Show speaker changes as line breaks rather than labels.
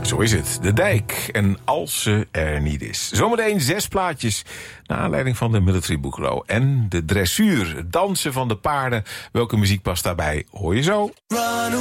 Zo is het, de dijk. En als ze er niet is. Zometeen 6 plaatjes naar aanleiding van de Military Boekelo. En de dressuur, het dansen van de paarden. Welke muziek past daarbij, hoor je zo.